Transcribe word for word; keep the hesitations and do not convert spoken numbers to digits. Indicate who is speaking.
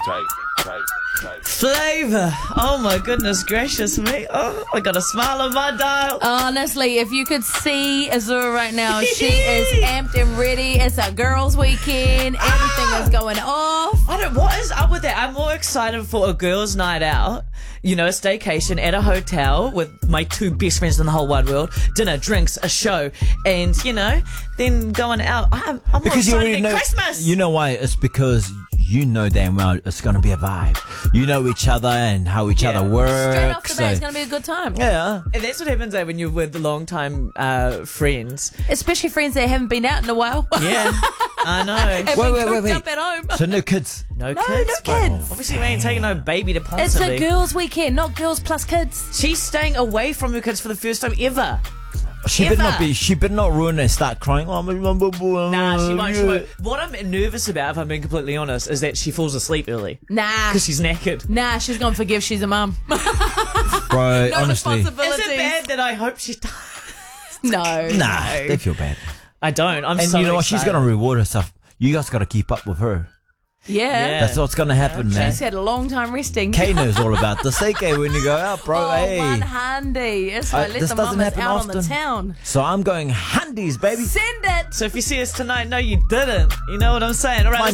Speaker 1: Type, type, type.
Speaker 2: Flavor. Oh my goodness gracious me. Oh, I got a smile on my dial.
Speaker 3: Honestly, if you could see Azura right now, she is amped and ready. It's a girls' weekend. Everything
Speaker 2: Ah!
Speaker 3: is going off.
Speaker 2: I don't. What is up with that? I'm more excited for a girls' night out. You know, a staycation at a hotel with my two best friends in the whole wide world. Dinner, drinks, a show, and you know, then going out. I'm, I'm more
Speaker 4: Because you
Speaker 2: excited
Speaker 4: already
Speaker 2: than
Speaker 4: know.
Speaker 2: Christmas.
Speaker 4: You know why? It's because you know damn well it's going to be a vibe. You know each other and how each
Speaker 2: Yeah.
Speaker 4: other work.
Speaker 3: Straight off the
Speaker 4: so-
Speaker 3: bat, it's going to be a good time.
Speaker 4: yeah.
Speaker 2: And that's what happens eh, when you're with long-time uh, friends.
Speaker 3: Especially friends that haven't been out in a while.
Speaker 2: Yeah, I know.
Speaker 3: Have
Speaker 4: Wait,
Speaker 3: been
Speaker 4: wait, wait,
Speaker 3: cooped
Speaker 4: wait.
Speaker 3: up at home.
Speaker 4: So no kids.
Speaker 2: No,
Speaker 3: No,
Speaker 2: kids.
Speaker 3: no kids.
Speaker 2: Obviously, we ain't taking no baby to
Speaker 3: It's
Speaker 2: Ponsonby.
Speaker 3: a girls' weekend, not girls plus kids.
Speaker 2: She's staying away from her kids for the first time ever.
Speaker 4: She better not
Speaker 2: Ever.
Speaker 4: be. She better not ruin it and start crying. Oh, my boo, boo, boo,
Speaker 2: Nah, she won't, she
Speaker 4: yeah.
Speaker 2: won't. What I'm nervous about, if I'm being completely honest, is that she falls asleep early
Speaker 3: Nah.
Speaker 2: because she's knackered.
Speaker 3: Nah, she's going to forgive she's a mum.
Speaker 4: Bro,
Speaker 3: No
Speaker 4: honestly.
Speaker 2: Is
Speaker 3: responsibilities.
Speaker 2: it bad that I hope she does?
Speaker 3: No.
Speaker 4: Nah, they feel bad.
Speaker 2: I don't. I'm
Speaker 4: And
Speaker 2: so
Speaker 4: you know what? She's
Speaker 2: excited.
Speaker 4: going to reward herself. You guys got to keep up with her.
Speaker 3: Yeah.
Speaker 2: Yeah.
Speaker 4: That's what's going to happen, man.
Speaker 3: She's had a long time resting.
Speaker 4: Kay knows all about this. Hey, Kay, when you go out, bro,
Speaker 3: Oh,
Speaker 4: hey.
Speaker 3: one handy. It's
Speaker 4: Uh,
Speaker 3: like, let
Speaker 4: this
Speaker 3: the
Speaker 4: doesn't
Speaker 3: mamas
Speaker 4: happen
Speaker 3: out on the
Speaker 4: often.
Speaker 3: town.
Speaker 4: So I'm going handies, baby.
Speaker 3: Send it.
Speaker 2: So if you see us tonight, no, you didn't. You know what I'm saying? All right.
Speaker 4: My